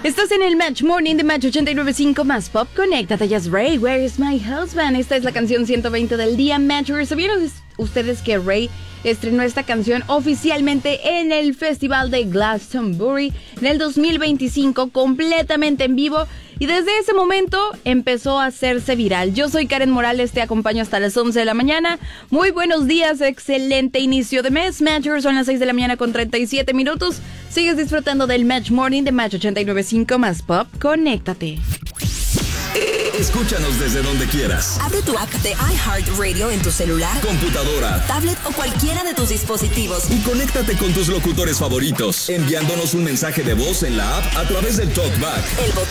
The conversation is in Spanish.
Estás en el Match Morning de Match 89.5 más Pop. Conéctate, Just Ray, Where is my husband? Esta es la canción 120 del día, Matchers. ¿Sabían ustedes que Ray estrenó esta canción oficialmente en el Festival de Glastonbury en el 2025, completamente en vivo? Y desde ese momento empezó a hacerse viral. Yo soy Karen Morales, te acompaño hasta las 11 de la mañana. Muy buenos días, excelente inicio de mes. Matchers, son las 6 de la mañana con 37 minutos. Sigues disfrutando del Match Morning de Match 89.5 más Pop. Conéctate. Escúchanos desde donde quieras. Abre tu app de iHeartRadio en tu celular, computadora, tablet o cualquiera de tus dispositivos. Y conéctate con tus locutores favoritos, enviándonos un mensaje de voz en la app a través del TalkBack.